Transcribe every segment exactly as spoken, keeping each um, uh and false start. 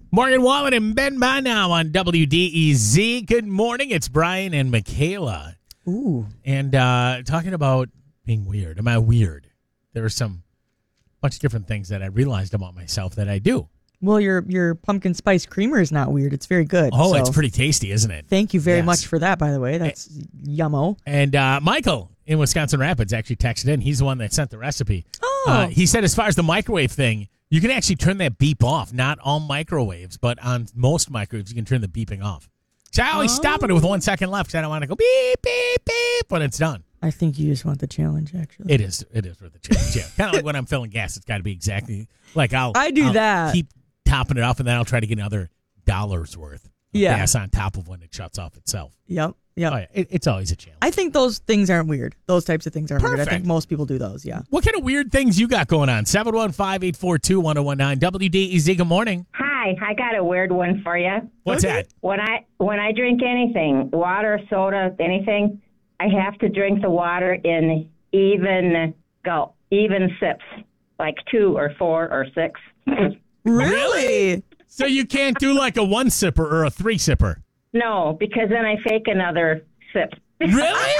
Morgan Wallen and Ben Bonnow on W D E Z. Good morning. It's Brian and Michaela. Ooh. And uh, talking about being weird. Am I weird? There are some bunch of different things that I realized about myself that I do. Well, your your pumpkin spice creamer is not weird. It's very good. Oh, so it's pretty tasty, isn't it? Thank you very Yes. much for that, by the way. That's yummo. And uh, Michael in Wisconsin Rapids actually texted in. He's the one that sent the recipe. Oh. Uh, he said as far as the microwave thing, you can actually turn that beep off. Not all microwaves, but on most microwaves, you can turn the beeping off. So I always Oh. stop it with one second left because I don't want to go beep, beep, beep when it's done. I think you just want the challenge, actually. It is. It is for the challenge. Yeah, kind of like when I'm filling gas, it's got to be exactly like I'll. I do I'll that. Keep topping it off, and then I'll try to get another dollar's worth of Yeah. gas on top of when it shuts off itself. Yep. Yep. Oh, yeah. it, it's always a challenge. I think those things aren't weird. Those types of things aren't weird. I Perfect. think most people do those, yeah. What kind of weird things you got going on? seven one five, eight four two, one oh one nine. W D E Z, good morning. Hi, I got a weird one for you. What's Okay. that? When I when I drink anything, water, soda, anything, I have to drink the water in even gulp, even sips, like two or four or six. Really? So you can't do like a one sipper or a three sipper? No, because then I fake another sip. Really?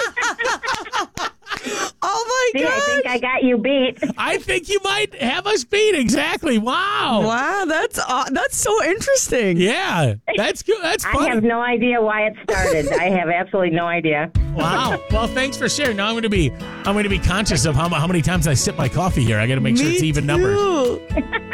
Oh, my See, God. I think I got you beat. I think you might have us beat. Exactly. Wow. Wow, that's uh, that's so interesting. Yeah, that's good. That's I funny. have no idea why it started. I have absolutely no idea. Wow. Well, thanks for sharing. Now I'm going to be I'm going to be conscious of how, how many times I sip my coffee here. I got to make sure Me it's even numbers. too.